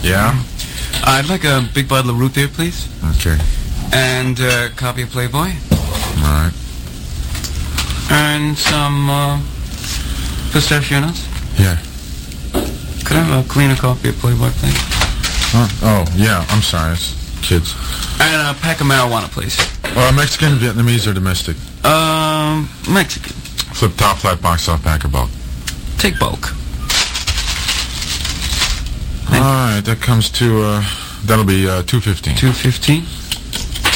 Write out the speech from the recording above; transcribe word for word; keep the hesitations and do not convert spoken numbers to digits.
Yeah? I'd like a big bottle of root beer, please. Okay. And a copy of Playboy. All right. And some uh, pistachio nuts. Yeah. Could I have a cleaner copy of Playboy, please? Huh? Oh, yeah. I'm sorry. It's kids. And a pack of marijuana, please. Uh, Mexican, Vietnamese, or domestic? Um, Mexican. Flip top, flat box, soft pack, or bulk? Take bulk. All right, that comes to, uh, that'll be uh, two fifteen. two fifteen?